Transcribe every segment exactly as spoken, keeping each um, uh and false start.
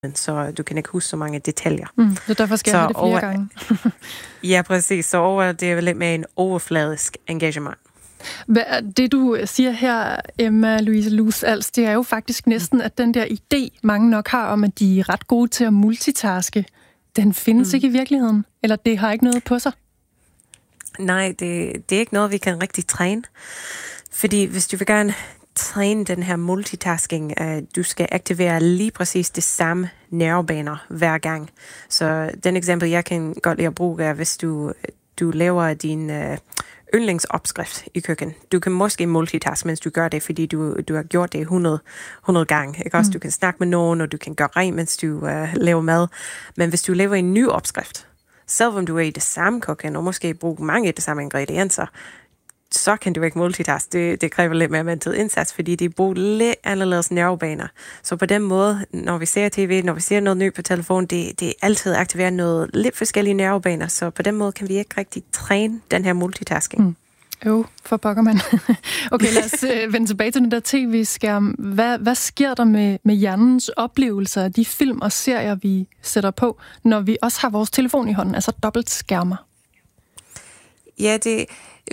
så du kan ikke huske så mange detaljer. Mm, så derfor skal jeg det flere over, gange. Ja, præcis. Så over, det er lidt mere en overfladisk engagement. Det, du siger her, Emma Louise Luth-Als, det er jo faktisk næsten, at den der idé, mange nok har om, at de er ret gode til at multitaske, den findes mm. ikke i virkeligheden, eller det har ikke noget på sig? Nej, det, det er ikke noget, vi kan rigtig træne. Fordi hvis du vil gerne træne den her multitasking, uh, du skal aktivere lige præcis det samme nervebaner hver gang. Så den eksempel, jeg kan godt lide at bruge, er, hvis du, du laver din uh, yndlingsopskrift i køkken. Du kan måske multitaske, mens du gør det, fordi du, du har gjort det hundrede, hundrede gange. Ikke? Også, mm. Du kan snakke med nogen, og du kan gøre rent, mens du uh, laver mad. Men hvis du laver en ny opskrift, selvom du er i det samme køkken, og måske bruger mange af de samme ingredienser, så kan du ikke multitaske. Det, det kræver lidt mere mental indsats, fordi de bruger lidt anderledes nervebaner. Så på den måde, når vi ser tv, når vi ser noget nyt på telefon, det, det er altid aktiveret noget lidt forskellige nervebaner, så på den måde kan vi ikke rigtig træne den her multitasking. Mm. Jo, for pokker man. Okay, lad os øh, vende tilbage til den der tv-skærm. Hvad, hvad sker der med, med hjernens oplevelser af de film og serier, vi sætter på, når vi også har vores telefon i hånden, altså dobbelt skærmer? Ja, det...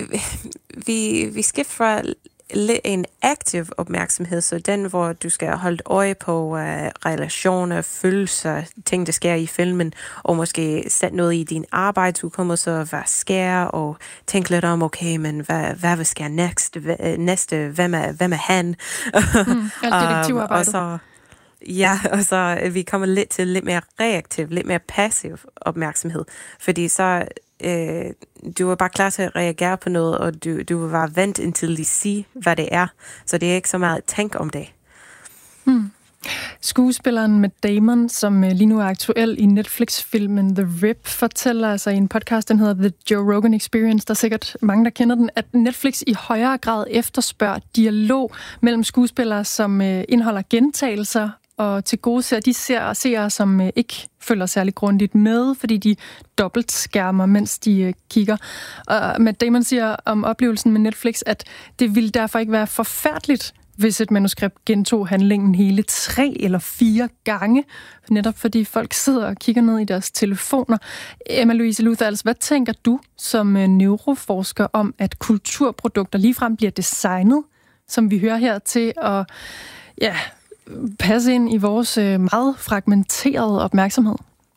Vi, vi skifter fra en aktiv opmærksomhed, så den, hvor du skal holde øje på uh, relationer, følelser, ting, der sker i filmen, og måske sætte noget i din arbejdsudkommelse, hvad sker, og tænke lidt om, okay, men hvad, hvad vil ske næste, næste, hvem er, hvem er han? Mm, alt detektivarbejdet. og så, ja, og så vi kommer lidt til lidt mere reaktiv, lidt mere passiv opmærksomhed, fordi så Øh, du er bare klar til at reagere på noget, og du, du vil bare vente indtil de siger, hvad det er. Så det er ikke så meget tænk om det. Hmm. Skuespilleren Matt Damon, som lige nu er aktuel i Netflix-filmen The Rip, fortæller altså i en podcast, den hedder The Joe Rogan Experience, der er sikkert mange, der kender den, at Netflix i højere grad efterspørger dialog mellem skuespillere, som indeholder gentagelser, og til gode ser de ser seere, som øh, ikke følger særlig grundigt med, fordi de dobbelt skærmer, mens de øh, kigger. Og Matt Damon siger om oplevelsen med Netflix, at det ville derfor ikke være forfærdeligt, hvis et manuskript gentog handlingen hele tre eller fire gange, netop fordi folk sidder og kigger ned i deres telefoner. Emma Louise Luth-Als, hvad tænker du som øh, neuroforsker om, at kulturprodukter ligefrem bliver designet, som vi hører her, til at ja, passe ind i vores meget fragmenterede opmærksomhed?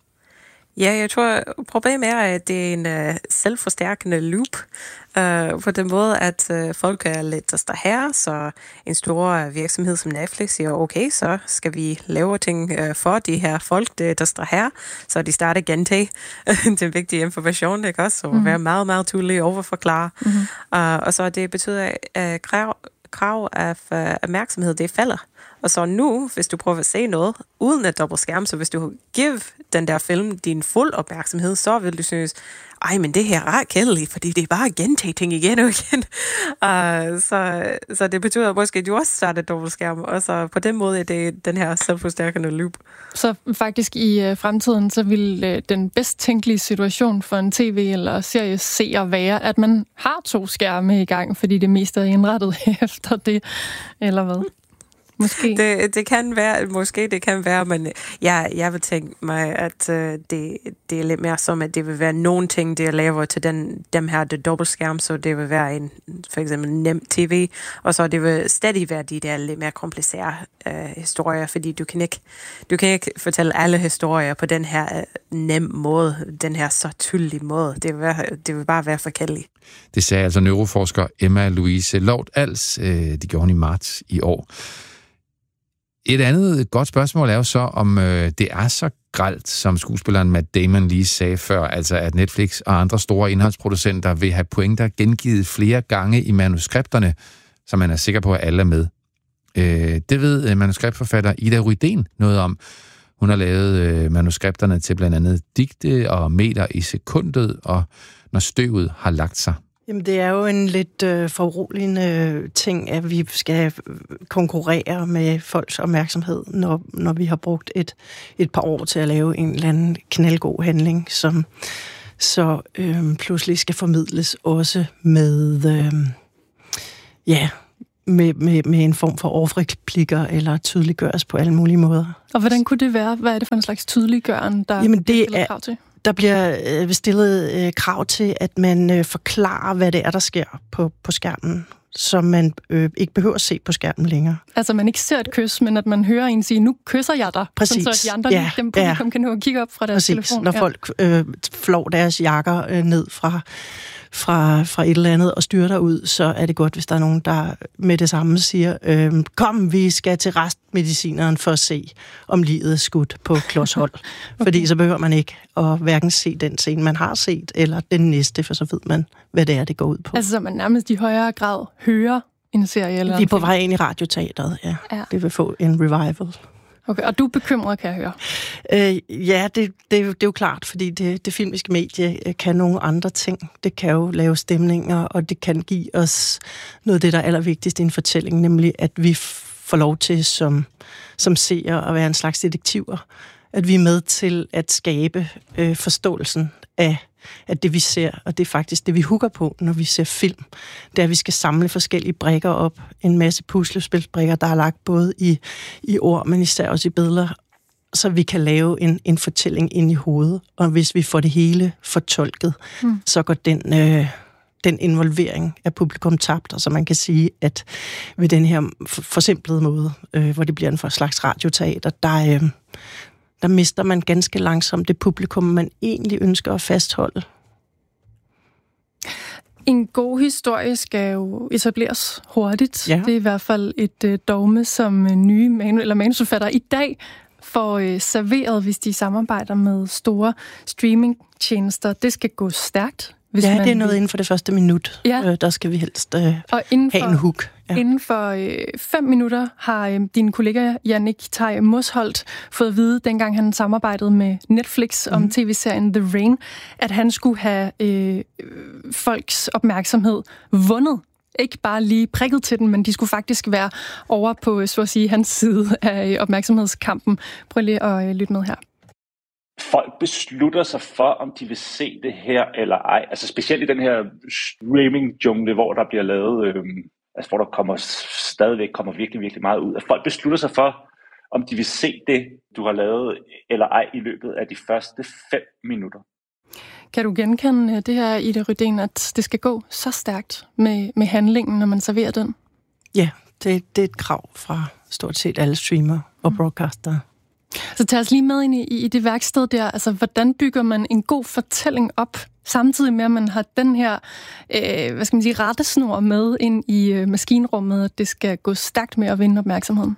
Ja, jeg tror, problemet er, at det er en uh, selvforstærkende loop. Uh, på den måde, at uh, folk er lidt distraheret, så en stor virksomhed som Netflix siger, okay, så skal vi lave ting uh, for de her folk, der er distraheret, så de starter gentage den vigtige information, ikke også? Så mm-hmm. være meget, meget tydelig overforklare. Mm-hmm. Uh, og så det betyder, at uh, krav, krav af uh, opmærksomhed, det falder. Og så nu, hvis du prøver at se noget uden at dobbelt skærm, så hvis du giver den der film din fuld opmærksomhed, så vil du synes, ej, men det her er ret kedeligt, fordi det er bare at gentage ting igen og igen. Uh, så, så det betyder at måske, at du også starter dobbelt skærm, og så på den måde er det den her selvforstærkende loop. Så faktisk i uh, fremtiden, så vil uh, den bedst tænkelige situation for en tv- eller serieseer være, at man har to skærme i gang, fordi det meste er indrettet efter det, eller hvad? Måske. Det, det kan være, måske det kan være, men jeg, jeg vil tænke mig, at uh, det, det er lidt mere som, at det vil være nogle ting, der laver til den, dem her det dobbeltskærm, så det vil være en, for eksempel nem tv, og så det vil stadig være de der lidt mere komplicerede uh, historier, fordi du kan ikke, du kan ikke fortælle alle historier på den her uh, nem måde, den her så tydelige måde. Det vil, være, det vil bare være forkærligt. Det sagde altså neuroforsker Emma Louise Luth-Als. De gjorde i marts i år. Et andet godt spørgsmål er jo så, om øh, det er så grelt, som skuespilleren Matt Damon lige sagde før, altså at Netflix og andre store indholdsproducenter vil have pointer gengivet flere gange i manuskripterne, så man er sikker på, at alle er med. Øh, det ved manuskriptforfatter Ida Rydén noget om. Hun har lavet øh, manuskripterne til blandt andet Digte og Meter i sekundet, og Når støvet har lagt sig. Jamen, det er jo en lidt øh, foruroligende ting, at vi skal konkurrere med folks opmærksomhed, når, når vi har brugt et, et par år til at lave en eller anden knaldgod handling, som så øh, pludselig skal formidles også med, øh, ja, med, med, med en form for overreplikker eller tydeliggøres på alle mulige måder. Og hvordan kunne det være? Hvad er det for en slags tydeliggøren, der Jamen, det bliver stillet er, krav til? Der bliver øh, stillet øh, krav til, at man øh, forklarer, hvad det er, der sker på, på skærmen, så man øh, ikke behøver at se på skærmen længere. Altså, man ikke ser et kys, men at man hører en sige, nu kysser jeg dig. Præcis. Sådan, så de andre, ja, dem publikum ja. kan nå at kigge op fra deres Præcis. telefon. Når ja. folk øh, flår deres jakker øh, ned fra, fra, fra et eller andet og styrter ud, så er det godt, hvis der er nogen, der med det samme siger, øh, kom, vi skal til restmedicineren for at se, om livet er skudt på klodshold. Okay. Fordi så behøver man ikke at hverken se den scene, man har set, eller den næste, for så ved man, hvad det er, det går ud på. Altså, så man nærmest i højere grad hører en serie eller Vi er på film. vej ind i radioteateret, ja. ja. Det vil få en revival. Okay, og du er bekymret, kan jeg høre? Øh, ja, det, det, det er jo klart, fordi det, det filmiske medie kan nogle andre ting. Det kan jo lave stemninger, og det kan give os noget af det, der er allervigtigst i en fortælling, nemlig at vi får lov til som, som seere at være en slags detektiver. At vi er med til at skabe øh, forståelsen af at det vi ser, og det er faktisk det vi hugger på, når vi ser film, det er, at vi skal samle forskellige brikker op, en masse puslespilsbrikker, der er lagt både i, i ord, men især også i billeder, så vi kan lave en, en fortælling ind i hovedet, og hvis vi får det hele fortolket, mm. så går den, øh, den involvering af publikum tabt, og så man kan sige, at ved den her forsimplede måde, øh, hvor det bliver en for slags radioteater, der øh, der mister man ganske langsomt det publikum, man egentlig ønsker at fastholde. En god historie skal jo etableres hurtigt. Ja. Det er i hvert fald et øh, dogme, som øh, nye manu- eller manusforfattere i dag får øh, serveret, hvis de samarbejder med store streamingtjenester. Det skal gå stærkt. Hvis ja, man det er noget inden for det første minut. Ja. Øh, der skal vi helst øh, og have for, en hook. Ja. Inden for øh, fem minutter har øh, din kollega Jannik Tej Mosholt fået at vide, dengang han samarbejdede med Netflix mm. om tv-serien The Rain, at han skulle have øh, folks opmærksomhed vundet. Ikke bare lige prikket til den, men de skulle faktisk være over på, så at sige, hans side af opmærksomhedskampen. Prøv lige at øh, lytte med her. Folk beslutter sig for, om de vil se det her eller ej. Altså specielt i den her streaming-jungle, hvor der bliver lavet, øh, altså hvor der kommer stadigvæk kommer virkelig, virkelig meget ud. At folk beslutter sig for, om de vil se det, du har lavet eller ej i løbet af de første fem minutter. Kan du genkende det her, Ida Rydén, at det skal gå så stærkt med, med handlingen, når man serverer den? Ja, det, det er et krav fra stort set alle streamer og broadcaster. Så tag os lige med ind i, i det værksted der. Altså, hvordan bygger man en god fortælling op, samtidig med, at man har den her, øh, hvad skal man sige, rettesnor med ind i øh, maskinrummet, at det skal gå stærkt med at vinde opmærksomheden?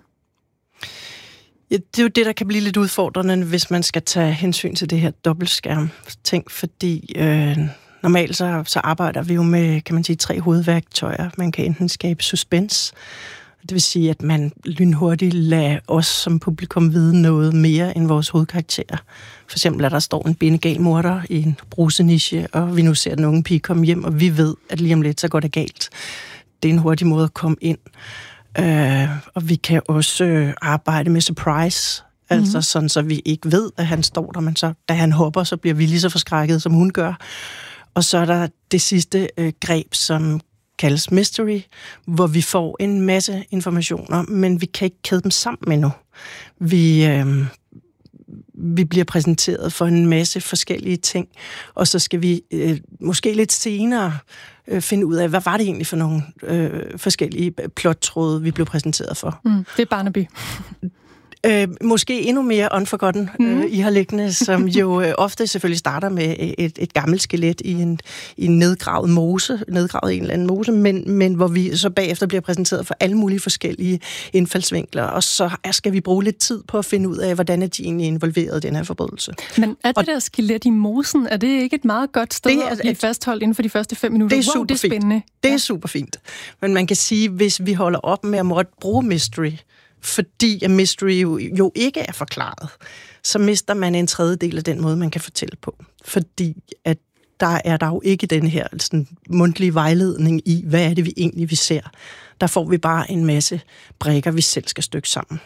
Ja, det er jo det, der kan blive lidt udfordrende, hvis man skal tage hensyn til det her dobbeltskærm-ting, fordi øh, normalt så, så arbejder vi jo med, kan man sige, tre hovedværktøjer. Man kan enten skabe suspense, det vil sige, at man lynhurtigt lader os som publikum vide noget mere end vores hovedkarakterer. For eksempel, at der står en benegal morder i en bruseniche, og vi nu ser den unge pige komme hjem, og vi ved, at lige om lidt, så går det galt. Det er en hurtig måde at komme ind. Uh, og vi kan også uh, arbejde med surprise, mm-hmm. altså sådan, så vi ikke ved, at han står der, men så, da han hopper, så bliver vi lige så forskrækket, som hun gør. Og så er der det sidste uh, greb, som kaldes mystery, hvor vi får en masse informationer, men vi kan ikke kæde dem sammen endnu. Vi, øh, vi bliver præsenteret for en masse forskellige ting, og så skal vi øh, måske lidt senere øh, finde ud af, hvad var det egentlig for nogle øh, forskellige plottråde, vi blev præsenteret for. Mm, det er Barnaby. Øh, måske endnu mere Unforgotten, mm. øh, I har liggende, som jo øh, ofte selvfølgelig starter med et, et gammelt skelet i en, i en nedgravet mose, nedgravet i en eller anden mose, men, men hvor vi så bagefter bliver præsenteret for alle mulige forskellige indfaldsvinkler, og så skal vi bruge lidt tid på at finde ud af, hvordan er de egentlig involveret i den her forbrydelse. Men er det og, der skelet i mosen, er det ikke et meget godt sted det er, at blive fastholdt inden for de første fem minutter? Det er wow, super det er spændende. Fint. Det er ja. super fint. Men man kan sige, hvis vi holder op med at måtte bruge mystery, fordi at mystery jo, jo ikke er forklaret, så mister man en tredjedel af den måde, man kan fortælle på. Fordi at der er der jo ikke den her sådan, mundtlige vejledning i, hvad er det, vi egentlig vi ser. Der får vi bare en masse brikker, vi selv skal stykke sammen.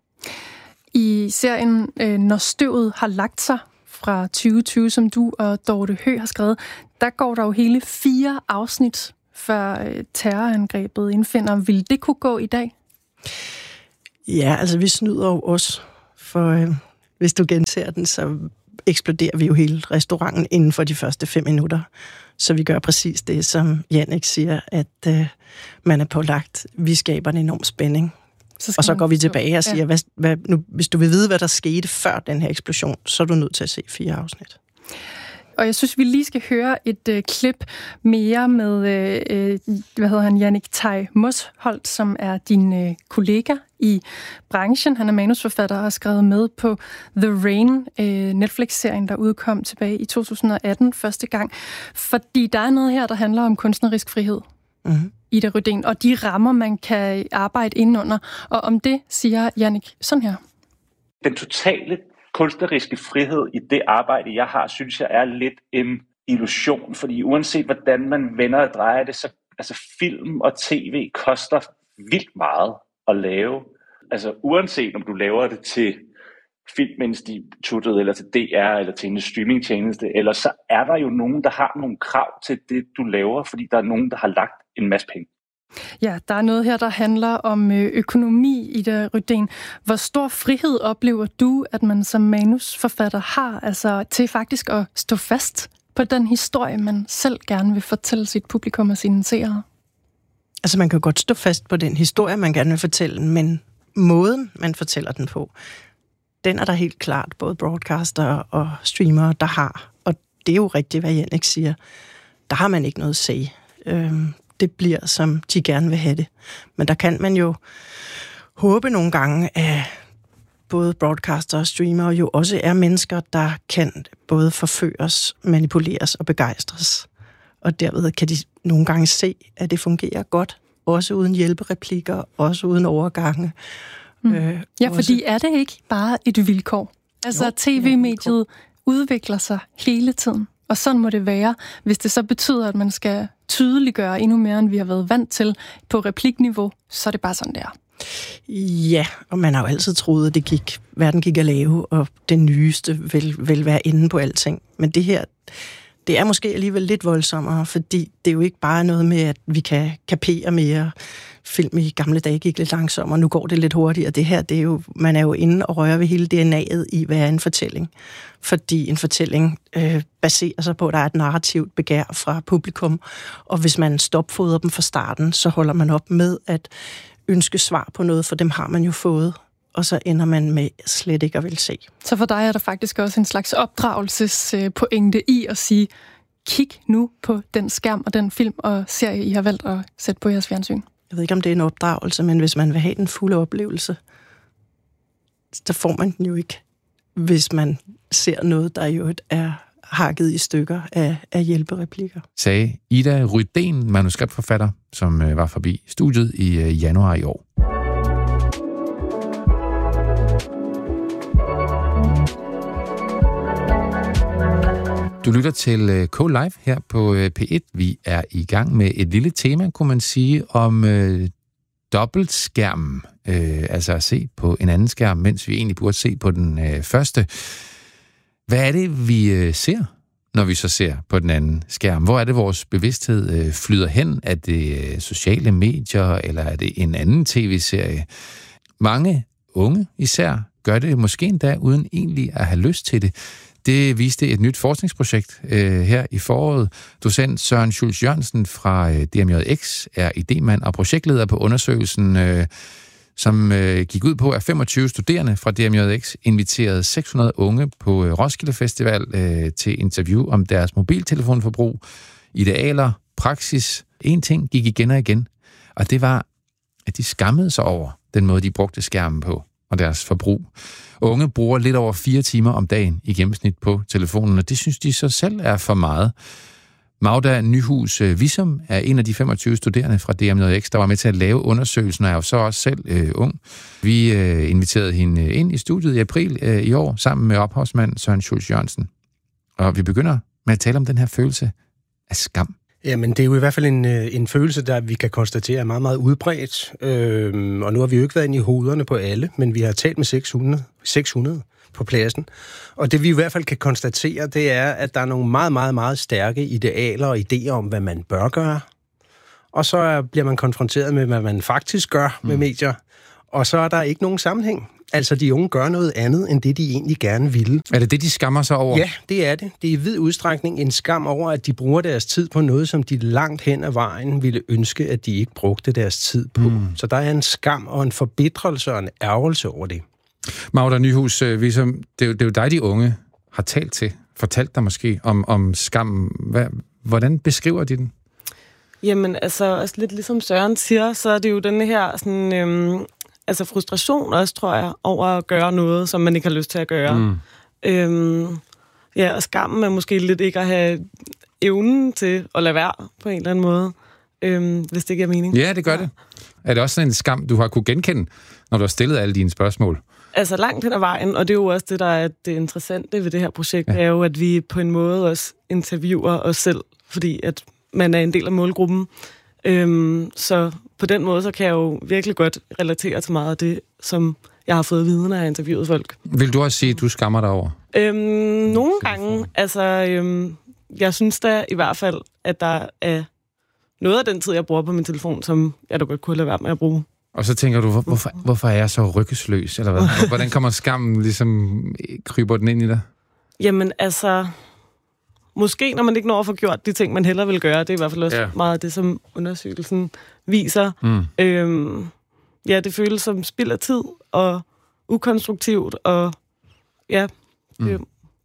I serien Når støvet har lagt sig fra tyve tyve, som du og Dorte Høgh har skrevet, der går der jo hele fire afsnit før terrorangrebet indfinder. Vil det kunne gå i dag? Ja, altså vi snyder jo også, for øh, hvis du genser den, så eksploderer vi jo hele restauranten inden for de første fem minutter. Så vi gør præcis det, som Jannik siger, at øh, man er pålagt. Vi skaber en enorm spænding. Så og så går vi tilbage og siger, ja. hvad, hvad, nu, hvis du vil vide, hvad der skete før den her eksplosion, så er du nødt til at se fire afsnit. Og jeg synes, vi lige skal høre et øh, klip mere med, øh, hvad hedder han, Jannik Tej Mosholt, som er din øh, kollega i branchen. Han er manusforfatter og har skrevet med på The Rain, øh, Netflix-serien, der udkom tilbage i to tusind og atten første gang. Fordi der er noget her, der handler om kunstnerisk frihed. Mm-hmm. Ida Rydén, og de rammer, man kan arbejde indenunder. Og om det siger Jannik sådan her. Den totale kunstneriske frihed i det arbejde, jeg har, synes jeg er lidt en illusion, fordi uanset hvordan man vender og drejer det, så altså film og tv koster vildt meget at lave. Altså uanset om du laver det til Filminstituttet, eller til D R, eller til en streamingtjeneste, eller så er der jo nogen, der har nogle krav til det, du laver, fordi der er nogen, der har lagt en masse penge. Ja, der er noget her, der handler om økonomi, Ida Rydén. Hvor stor frihed oplever du, at man som manusforfatter har, altså til faktisk at stå fast på den historie, man selv gerne vil fortælle sit publikum og sine seere? Altså man kan godt stå fast på den historie, man gerne vil fortælle, men måden, man fortæller den på, den er der helt klart både broadcaster og streamere, der har. Og det er jo rigtigt, hvad Jannik siger. Der har man ikke noget at sige. Øhm, det bliver, som de gerne vil have det. Men der kan man jo håbe nogle gange, at både broadcaster og streamere jo også er mennesker, der kan både forføres, manipuleres og begejstres. Og derved kan de nogle gange se, at det fungerer godt, også uden hjælpereplikker, også uden overgange. Mm. Øh, ja, også... fordi er det ikke bare et vilkår? Altså, jo, tv-mediet udvikler sig hele tiden. Og sådan må det være, hvis det så betyder, at man skal tydeliggøre endnu mere, end vi har været vant til på replikniveau, så er det bare sådan, der. Ja, og man har jo altid troet, at det gik, verden gik at lave, og det nyeste vil, vil være inde på alting. Men det her, det er måske alligevel lidt voldsommere, fordi det er jo ikke bare noget med, at vi kan kapere mere. Film i gamle dage gik lidt langsommere, nu går det lidt hurtigere. Det her, det er jo, man er jo inde og rører ved hele D N A'et i, hvad er en fortælling. Fordi en fortælling øh, baserer sig på, at der er et narrativt begær fra publikum, og hvis man stopfoder dem fra starten, så holder man op med at ønske svar på noget, for dem har man jo fået, og så ender man med slet ikke at vil se. Så for dig er der faktisk også en slags opdragelsespointe i at sige, kig nu på den skærm og den film og serie, I har valgt at sætte på jeres fjernsyn. Jeg ved ikke, om det er en opdragelse, men hvis man vil have den fulde oplevelse, så får man den jo ikke, hvis man ser noget, der jo er hakket i stykker af, af hjælpereplikker. Sagde Ida Rydén, manuskriptforfatter, som øh, var forbi studiet i øh, januar i år. Du lytter til K-Live her på P et. Vi er i gang med et lille tema, kunne man sige, om øh, dobbeltskærmen. Øh, altså at se på en anden skærm, mens vi egentlig burde se på den øh, første. Hvad er det, vi øh, ser, når vi så ser på den anden skærm? Hvor er det, vores bevidsthed øh, flyder hen? Er det øh, sociale medier, eller er det en anden tv-serie? Mange unge især gør det måske endda uden egentlig at have lyst til det. Det viste et nyt forskningsprojekt øh, her i foråret. Docent Søren Schultz Jørgensen fra øh, D M J X er idémand og projektleder på undersøgelsen, øh, som øh, gik ud på, at femogtyve studerende fra D M J X inviterede seks hundrede unge på øh, Roskilde Festival øh, til interview om deres mobiltelefonforbrug, idealer, praksis. En ting gik igen og igen, og det var, at de skammede sig over den måde, de brugte skærmen på og deres forbrug. Unge bruger lidt over fire timer om dagen i gennemsnit på telefonen, og det synes de så selv er for meget. Magda Nyhus Visum er en af de femogtyve studerende fra D M J X, der var med til at lave undersøgelsen, og er jo så også selv øh, ung. Vi øh, inviterede hende ind i studiet i april øh, i år, sammen med ophavsmand Søren Schultz Jørgensen. Og vi begynder med at tale om den her følelse af skam. Jamen, det er jo i hvert fald en, en følelse, der vi kan konstatere er meget, meget udbredt. Øhm, og nu har vi jo ikke været inde i hovederne på alle, men vi har talt med seks hundrede, seks hundrede på pladsen. Og det vi i hvert fald kan konstatere, det er, at der er nogle meget, meget, meget stærke idealer og idéer om, hvad man bør gøre. og så bliver man konfronteret med, hvad man faktisk gør med mm. medier, og så er der ikke nogen sammenhæng. Altså, de unge gør noget andet, end det, de egentlig gerne ville. Er det det, de skammer sig over? Ja, det er det. Det er i vid udstrækning en skam over, at de bruger deres tid på noget, som de langt hen ad vejen ville ønske, at de ikke brugte deres tid på. Mm. Så der er en skam og en forbitrelse og en ærgelse over det. Magda Nyhus, vi som, det, er jo, det er jo dig, de unge har talt til, fortalt dig måske om, om skam. Hvad, hvordan beskriver de den? Jamen, altså, altså, lidt ligesom Søren siger, så er det jo denne her sådan, øhm, altså frustration også, tror jeg, over at gøre noget, som man ikke har lyst til at gøre. Mm. Øhm, ja, og skammen er måske lidt ikke at have evnen til at lade være på en eller anden måde, øhm, hvis det giver mening. Ja, det gør ja. det. Er det også sådan en skam, du har kunne genkende, når du har stillet alle dine spørgsmål? Altså langt hen ad vejen, og det er jo også det, der er det interessante ved det her projekt, ja. er jo, at vi på en måde også interviewer os selv, fordi at man er en del af målgruppen. Øhm, så på den måde, så kan jeg jo virkelig godt relatere til meget af det, som jeg har fået at vide, når jeg har interviewet folk. Vil du også sige, at du skammer dig over? Øhm, nogle gange. Altså, øhm, jeg synes da i hvert fald, at der er noget af den tid, jeg bruger på min telefon, som jeg da godt kunne lade være med at bruge. Og så tænker du, hvorfor, hvorfor er jeg så ryggesløs? Eller hvad? Hvordan kommer skammen ligesom, kryber den ind i dig? Jamen altså, måske når man ikke når at få gjort de ting, man hellere vil gøre. Det er i hvert fald også ja. meget af det, som undersøgelsen viser. Mm. Øhm, ja, det føles som spild af tid og ukonstruktivt. Og ja, det, mm.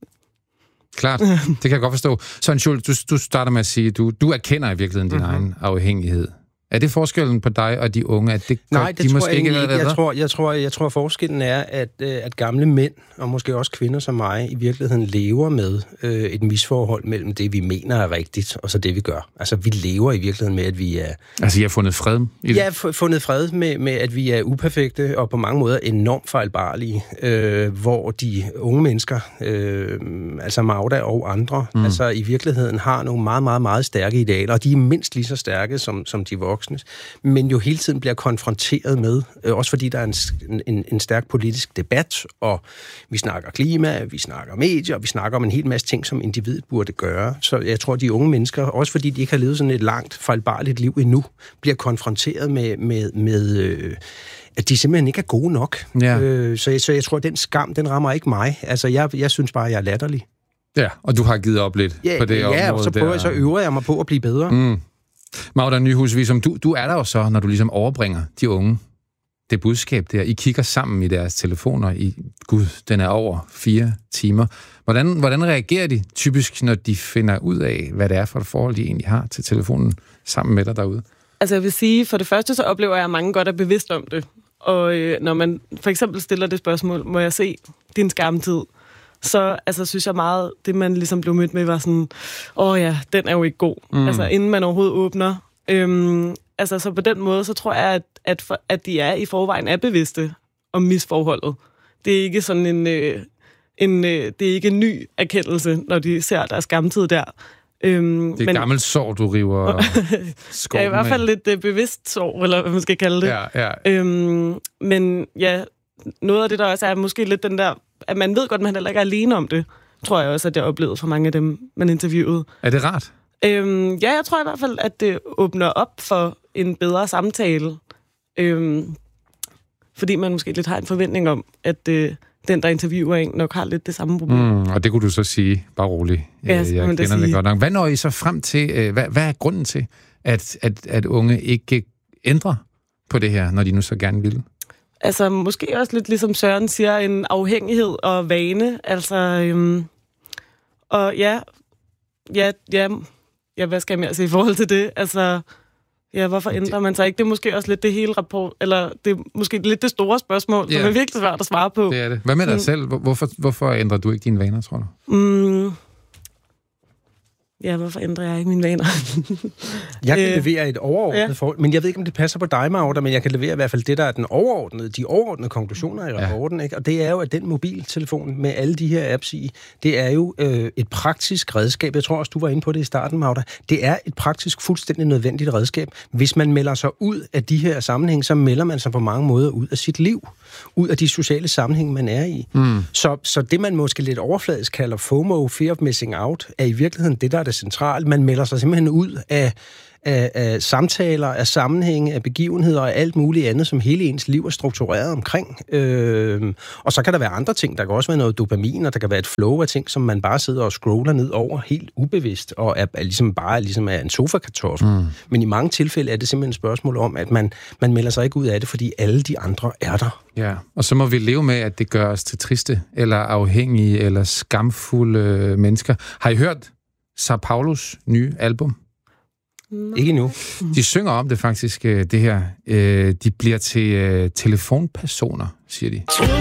Klart, det kan jeg godt forstå. Søren Schultz, du, du starter med at sige, du, du erkender i virkeligheden din mm-hmm. egen afhængighed. Er det forskellen på dig og de unge, at det gør, Nej, det de tror måske jeg ikke ikke. Jeg, jeg tror, jeg tror, jeg tror forskellen er, at at gamle mænd og måske også kvinder som mig i virkeligheden lever med øh, et misforhold mellem det vi mener er rigtigt og så det vi gør. Altså vi lever i virkeligheden med at vi er. Altså I har fundet fred i det? Ja, fundet fred med med at vi er uperfekte og på mange måder enormt fejlbarlige, øh, hvor de unge mennesker, øh, altså Magda og andre, mm. altså i virkeligheden har nogle meget meget meget stærke idealer, og de er mindst lige så stærke som som de voksne. Men jo hele tiden bliver konfronteret med, øh, også fordi der er en, en, en stærk politisk debat, og vi snakker klima, vi snakker medier, vi snakker om en hel masse ting, som individet burde gøre. Så jeg tror, de unge mennesker, også fordi de ikke har levet sådan et langt, fejlbarligt liv endnu, bliver konfronteret med, med, med øh, at de simpelthen ikke er gode nok. Ja. Øh, så, jeg, så jeg tror, at den skam, den rammer ikke mig. Altså, jeg, jeg synes bare, at jeg er latterlig. Ja, og du har givet op lidt ja, på det ja, område. Ja, og så prøver jeg, så øver jeg mig på at blive bedre. Mm. Magda Nyhus, som du, du er der jo så, når du ligesom overbringer de unge det budskab der. I kigger sammen i deres telefoner. I, Gud, den er over fire timer. Hvordan, hvordan reagerer de typisk, når de finder ud af, hvad det er for et forhold, de egentlig har til telefonen sammen med dig derude? Altså jeg vil sige, for det første så oplever jeg, at mange godt er bevidst om det. Og øh, når man for eksempel stiller det spørgsmål, må jeg se din skærmtid? Så altså, synes jeg meget, det man ligesom blev mødt med, var sådan, åh ja, den er jo ikke god. Mm. Altså, inden man overhovedet åbner. Øhm, altså, så på den måde, så tror jeg, at, at, for, at de er i forvejen er bevidste om misforholdet. Det er ikke sådan en, øh, en øh, det er ikke en ny erkendelse, når de ser deres skamtid der. Øhm, det er et gammelt sår, du river skoven ja, i hvert fald med. lidt øh, bevidst sår, eller hvad man skal kalde det. Ja, ja. Øhm, men ja, noget af det, der også er måske lidt den der, at man ved godt, at man heller ikke er alene om det, tror jeg også, at jeg oplevede for mange af dem, man interviewede. Er det rart? Øhm, ja, jeg tror i hvert fald, at det åbner op for en bedre samtale. Øhm, fordi man måske lidt har en forventning om, at øh, den, der interviewer en, nok har lidt det samme problem. Mm, og det kunne du så sige, bare roligt. Ja, jeg kender det, det godt nok. Hvad når I så frem til, hvad, hvad er grunden til, at, at, at unge ikke ændrer på det her, når de nu så gerne vil? Altså, måske også lidt ligesom Søren siger, en afhængighed og vane. Altså, øhm, og ja, ja, ja, ja, hvad skal jeg mere sige i forhold til det? Altså, ja, hvorfor ændrer man sig ikke? Det er måske også lidt det hele rapport, eller det er måske lidt det store spørgsmål, ja. Som er virkelig svært at svare på. Det er det. Hvad med dig mm. selv? Hvorfor, hvorfor ændrer du ikke dine vaner, tror du? Mm. Ja, hvorfor ændrer jeg ikke mine vaner? Jeg kan levere et overordnet ja. forhold, men jeg ved ikke, om det passer på dig, Magda, men jeg kan levere i hvert fald det, der er den overordnede, de overordnede konklusioner i rapporten, ja. Ikke? Og det er jo, at den mobiltelefon med alle de her apps i, det er jo øh, et praktisk redskab. Jeg tror også, du var inde på det i starten, Magda. Det er et praktisk, fuldstændig nødvendigt redskab. Hvis man melder sig ud af de her sammenhæng, så melder man sig på mange måder ud af sit liv, ud af de sociale sammenhæng, man er i. Mm. Så, så det, man måske lidt overfladisk kalder FOMO, Fear of Missing Out, er i virkeligheden det, der er det centrale. Man melder sig simpelthen ud af af, af samtaler, af sammenhænge, af begivenheder og alt muligt andet, som hele ens liv er struktureret omkring. Øh, og så kan der være andre ting. Der kan også være noget dopamin, og der kan være et flow af ting, som man bare sidder og scroller ned over helt ubevidst, og er, er ligesom bare ligesom er en sofa-kartoffel. Mm. Men i mange tilfælde er det simpelthen et spørgsmål om, at man, man melder sig ikke ud af det, fordi alle de andre er der. Ja, og så må vi leve med, at det gør os til triste, eller afhængige, eller skamfulde mennesker. Har I hørt Sao Paulos nye album? Mm. Ikke endnu. De synger om det faktisk, det her. De bliver til telefonpersoner, siger de. Troede